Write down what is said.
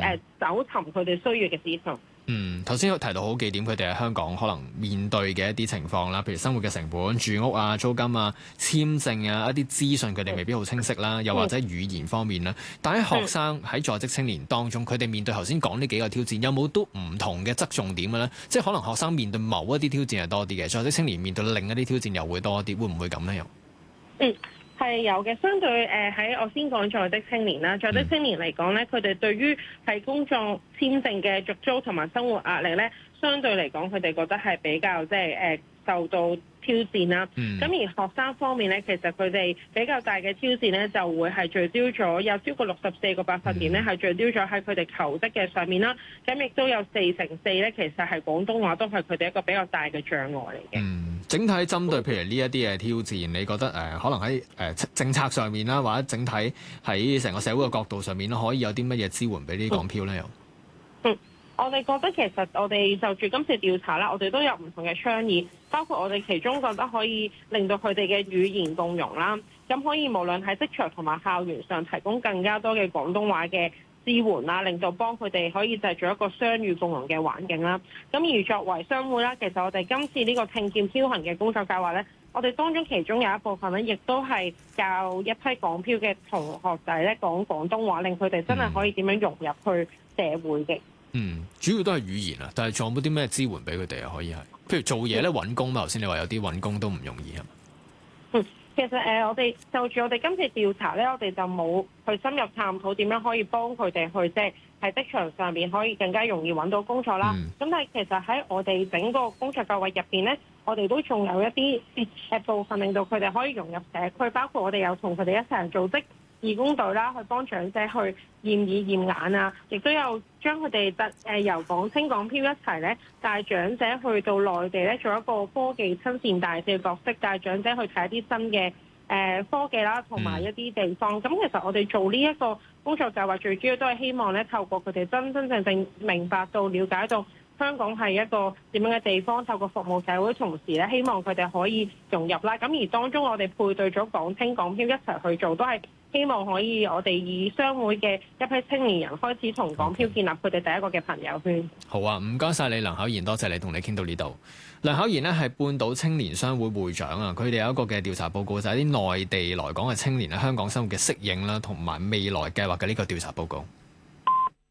搜尋佢哋需要嘅資訊。 頭先有提到好幾點，佢哋喺香港可能面對嘅一啲情況啦，譬如生活嘅成本、住屋啊、租金啊、簽證啊、一啲資訊佢哋未必好清晰啦，又或者語言方面啦。但喺學生喺在職青年當中，佢哋面對頭先講呢幾個挑戰，有冇都唔同嘅側重點嘅咧？即係可能學生面對某一啲挑戰係多啲嘅，在職青年面對另一啲挑戰又會多啲，會唔會咁咧？又係有嘅，相對喺我先講在職青年啦，在職青年嚟講咧，佢哋對於係工作簽證嘅續租同埋生活壓力咧，相對嚟講佢哋覺得係比較受到挑戰啦。咁而學生方面咧，其實佢哋比較大嘅挑戰咧，就會係聚焦咗有超過64個百分點咧，係聚焦咗喺佢哋求職嘅上面啦。咁亦都有4成4咧，其實係廣東話都係佢哋一個比較大嘅障礙嚟嘅。 整體針對譬如呢一啲嘅挑戰，你覺得可能喺政策上面啦，或者整體喺成個社會嘅角度上面啦，可以有啲乜嘢支援俾呢啲港漂咧？ 我哋覺得其實我哋就住今次調查啦，我哋都有唔同嘅倡議，包括我哋其中覺得可以令到佢哋嘅語言共融啦，咁可以無論喺職場同埋校園上提供更加多嘅廣東話嘅支援啦，令到幫佢哋可以製造一個雙語共融嘅環境啦。咁而作為商會啦，其實我哋今次呢個聽劍挑行嘅工作計劃咧，我哋當中其中有一部分咧，亦都係教一批港漂嘅同學仔咧講廣東話，令佢哋真係可以點樣融入去社會嘅。 主要都係語言啊，但係仲有冇啲咩支援俾佢哋啊？可以係，譬如做嘢咧揾工嘛，頭先你話有啲揾工都唔容易係嘛？ 其實我哋就住我哋今次調查咧，我哋就冇去深入探討點樣可以幫佢哋去喺職場上面可以更加容易揾到工作啦。咁但係其實喺我哋整個工作計劃入邊咧，我哋都仲有一啲部分令到佢哋可以融入社區，包括我哋有同佢哋一齊組織義工隊啦，去幫長者去驗耳驗眼啊，亦都有將佢哋由港青港漂一齊咧帶長者去到內地咧，做一個科技親善大使嘅角色，帶長者去睇一啲新嘅科技啦，同埋一啲地方。咁其實我哋做呢一個工作計劃，最主要都係希望咧，透過佢哋真正明白到、了解到香港係一個點樣嘅地方，透過服務社會，同時咧希望佢哋可以融入啦。咁而當中我哋配對咗港青港漂一齊去做，都係希望可以我哋以商會嘅一批青年人開始同港漂建立佢哋第一個嘅朋友圈。 好啊，唔該晒你梁巧賢，多謝你同你傾到呢度。梁巧賢呢係半島青年商會會長啊，佢哋有一個嘅調查報告，就係啲內地來港嘅青年喺香港生活嘅適應啦，同埋未來計劃嘅呢個調查報告。